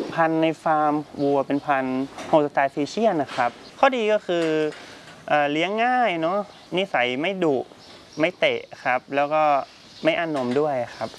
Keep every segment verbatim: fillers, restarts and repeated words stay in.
พันธุ์ในฟาร์มวัวเป็นพันธุ์โฮลสไตน์ฟรีเชียนนะครับข้อดีก็คือเลี้ยงง่ายเนาะนิสัยไม่ดุไม่เตะครับแล้วก็ไม่อั้นนมด้วยครับ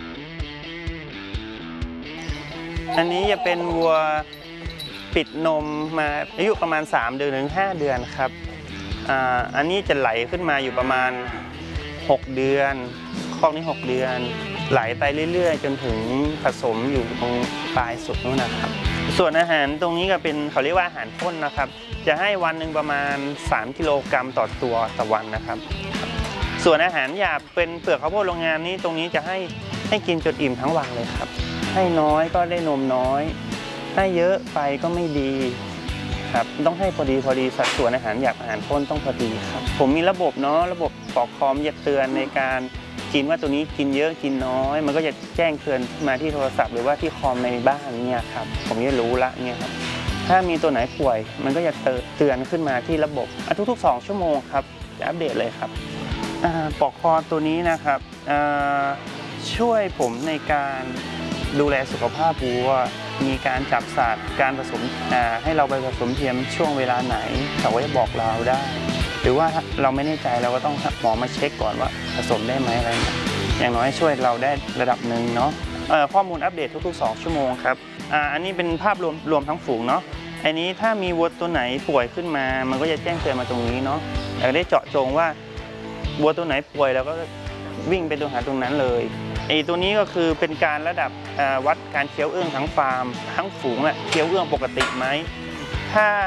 อันนี้จะเป็นวัวปิดนมมาอายุประมาณสามเดือนถึงห้าเดือนครับอ่าอันนี้จะไหลขึ้นมาอยู่ประมาณหกเดือนคอกนี้หกเดือนไหลไปเรื่อยๆจนถึงผสมอยู่ตรงปลายสุดนู้นนะครับส่วนอาหารตรงนี้ก็เป็นเขาเรียกว่าอาหารข้นนะครับจะให้วันหนึ่งประมาณสามกิโลกรัมต่อตัวต่อวันนะครับส่วนอาหารหยาบเป็นเปลือกข้าวโพดโรงงานนี้ตรงนี้จะให้ให้กินจนอิ่มทั้งวันเลยครับให้น้อยก็ได้นมน้อยให้เยอะไปก็ไม่ดีครับต้องให้พอดีพอดีสัดส่วนอาหารหยาบอาหารข้นต้องพอดีครับผมมีระบบเนาะระบบปอกคอมจะเตือนในการกินว่าตัวนี้กินเยอะกินน้อยมันก็จะแจ้งเตือนมาที่โทรศัพท์หรือว่าที่คอมในบ้านเนี่ยครับผมจะรู้ละเนี่ยครับถ้ามีตัวไหนป่วยมันก็จะเตือนขึ้นมาที่ระบบทุกๆสองชั่วโมงครับจะอัปเดตเลยครับปอกคอตัวนี้นะครับช่วยผมในการดูแลสุขภาพวัวมีการจับสัตว์การผสมให้เราไปผสมเทียมช่วงเวลาไหนเขาก็จะบอกเราได้หรือว่าเราไม่แน่ใจเราก็ต้องหมอมาเช็คก่อนว่าผสมได้ไหมอะไรอย่างน้อยช่วยเราได้ระดับหนึ่งเนาะข้อมูลอัปเดตทุกๆสองชั่วโมงครับอันนี้เป็นภาพรวมรวมทั้งฝูงเนาะอันนี้ถ้ามีวัวตัวไหนป่วยขึ้นมามันก็จะแจ้งเตือนมาตรงนี้เนาะเราได้เจาะจงว่าวัวตัวไหนป่วยแล้วก็วิ่งไปตรงหาตรงนั้นเลยไอ้ตัวนี้ก็คือเป็นการระดับวัดการเคี้ยวเอื้องทั้งฟาร์มทั้งฝูงอะเคี้ยวเอื้องปกติไหมถ้า